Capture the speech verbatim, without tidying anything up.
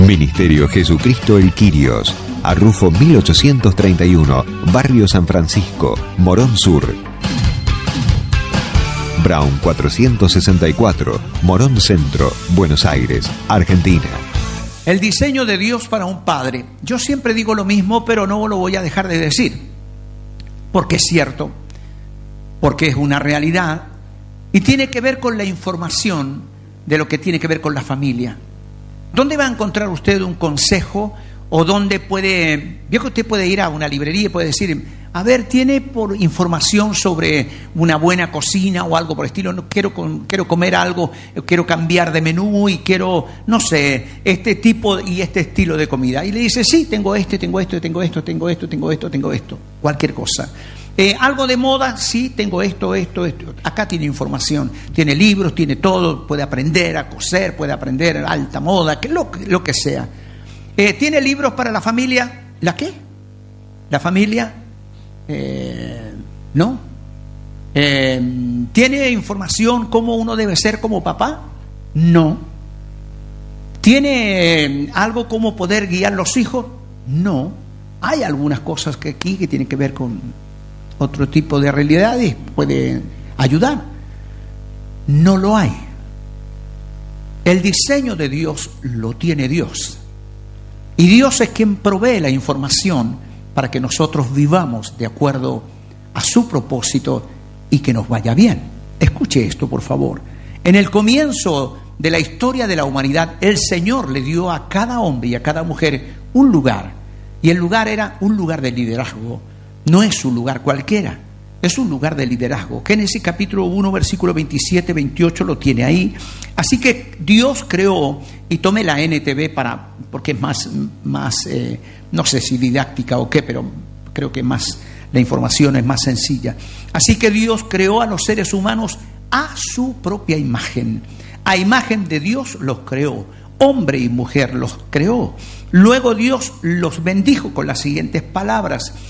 Ministerio Jesucristo El Quirios, Arrufo mil ochocientos treinta y uno, Barrio San Francisco, Morón Sur. Brown cuatrocientos sesenta y cuatro, Morón Centro, Buenos Aires, Argentina. El diseño de Dios para un padre. Yo siempre digo lo mismo, pero no lo voy a dejar de decir, porque es cierto, porque es una realidad y tiene que ver con la información de lo que tiene que ver con la familia. ¿Dónde va a encontrar usted un consejo o dónde puede, veo que usted puede ir a una librería y puede decir, a ver, tiene por información sobre una buena cocina o algo por el estilo, no quiero quiero comer algo, quiero cambiar de menú y quiero, no sé, este tipo y este estilo de comida. Y le dice, sí, tengo este, tengo esto, tengo esto, tengo esto, tengo esto, tengo esto, cualquier cosa. Eh, algo de moda, sí, tengo esto, esto, esto. Acá tiene información, tiene libros, tiene todo, puede aprender a coser, puede aprender alta moda, que lo, lo que sea. Eh, ¿Tiene libros para la familia? ¿La qué? ¿La familia? Eh, ¿No? Eh, ¿Tiene información cómo uno debe ser como papá? No. ¿Tiene eh, algo cómo poder guiar los hijos? No. Hay algunas cosas que aquí que tienen que ver con otro tipo de realidades, puede ayudar. No lo hay. El diseño de Dios lo tiene Dios. Y Dios es quien provee la información para que nosotros vivamos de acuerdo a su propósito y que nos vaya bien. Escuche esto, por favor. En el comienzo de la historia de la humanidad, el Señor le dio a cada hombre y a cada mujer un lugar. Y el lugar era un lugar de liderazgo. No es un lugar cualquiera, es un lugar de liderazgo. Génesis capítulo uno, versículo veintisiete, veintiocho lo tiene ahí. Así que Dios creó, y tome la N T V para, porque es más, más eh, no sé si didáctica o qué, pero creo que más la información es más sencilla. Así que Dios creó a los seres humanos a su propia imagen. A imagen de Dios los creó, hombre y mujer los creó. Luego Dios los bendijo con las siguientes palabras.